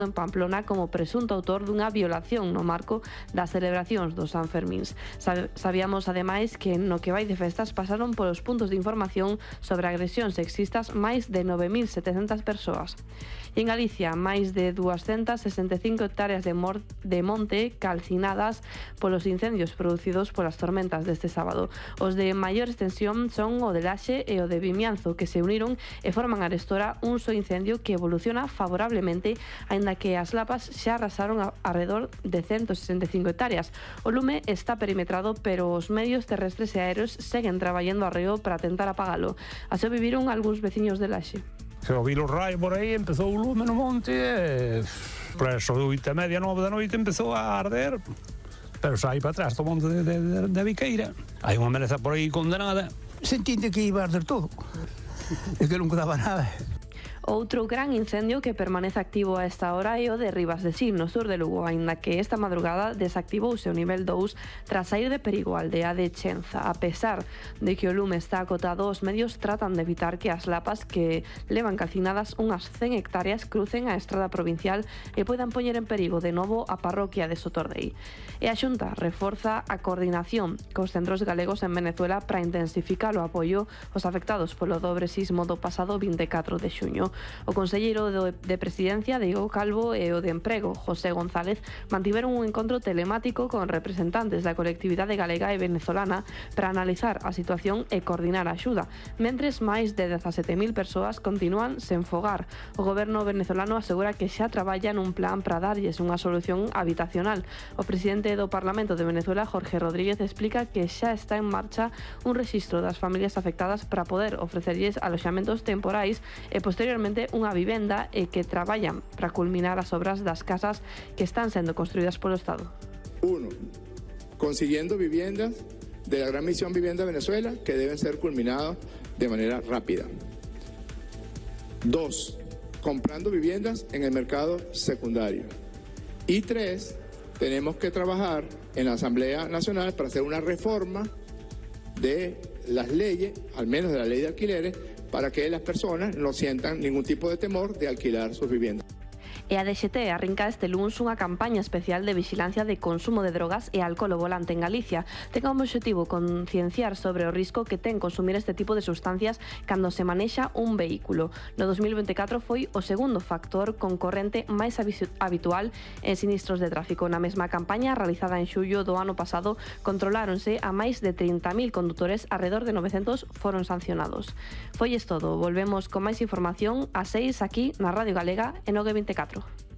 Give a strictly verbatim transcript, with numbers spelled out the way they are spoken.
en Pamplona como presunto autor dunha violación no marco das celebracións dos Sanfermíns. Sabíamos, ademais, que no que vai de festas pasaron polos puntos de información sobre agresións sexistas máis de nove mil setecentas persoas. E en Galicia, máis de duascentas sesenta e cinco hectáreas de, de monte calcinadas polos incendios producidos polas tormentas deste sábado. Os de maior extensión son o de Laxe e o de Vimianzo, que se uniron e forman arestora un só incendio que evoluciona favorablemente, aínda que as lapas xa arrasaron a alrededor de ciento sesenta e cinco hectáreas. O lume está perimetrado, pero os medios terrestres e aéreos seguen traballando arreo para tentar apagalo. Así o viviron algúns veciños de Laxe. Se o vi los raios por aí, empezou o lume no monte e por eso de oito e media, nove da noite empezou a arder, pero sai para atrás do monte de, de, de, de Viqueira. Hai unha meleza por aí condenada. Sentinte que iba a arder todo, e que non quedaba nada. Outro gran incendio que permanece activo a esta hora é o de Ribas de Sil, no sur de Lugo, aínda que esta madrugada desactivouse o nivel dous tras sair de perigo a aldea de Chenza. A pesar de que o lume está acotado, os medios tratan de evitar que as lapas que levan calcinadas unhas cen hectáreas crucen a estrada provincial e poidan poñer en perigo de novo a parroquia de Sotordei. E a Xunta reforza a coordinación cos centros galegos en Venezuela para intensificar o apoio aos afectados polo dobre sismo do pasado vinte e catro de xuño. O conselleiro de Presidencia, Diego Calvo, e o de Emprego, José González, mantiveron un encontro telemático con representantes da colectividade galega e venezolana para analizar a situación e coordinar a axuda, mentres máis de dezasete mil persoas continúan sen fogar. O goberno venezolano asegura que xa traballa nun plan para darlles unha solución habitacional. O presidente do Parlamento de Venezuela, Jorge Rodríguez, explica que xa está en marcha un rexistro das familias afectadas para poder ofrecerlles aloxamentos temporais e posteriormente unha vivenda e que traballan para culminar as obras das casas que están sendo construídas polo Estado. Uno, consiguiendo viviendas de la Gran Misión Vivienda Venezuela que deben ser culminadas de manera rápida. Dos, comprando viviendas en el mercado secundario. Y tres, tenemos que trabajar en la Asamblea Nacional para hacer una reforma de las leyes, al menos de la ley de alquileres, para que las personas no sientan ningún tipo de temor de alquilar sus viviendas. E a D X T arrinca este luns unha campaña especial de vixilancia de consumo de drogas e alcohol ao volante en Galicia. Ten como obxectivo concienciar sobre o risco que ten consumir este tipo de sustancias cando se manexa un vehículo. No dos mil vinte e catro foi o segundo factor concorrente máis habitual en sinistros de tráfico. Na mesma campaña, realizada en xullo do ano pasado, controláronse a máis de trinta mil condutores, alrededor de novecentos foron sancionados. Foi es todo. Volvemos con máis información ás seis aquí na Radio Galega en O G vinte e catro.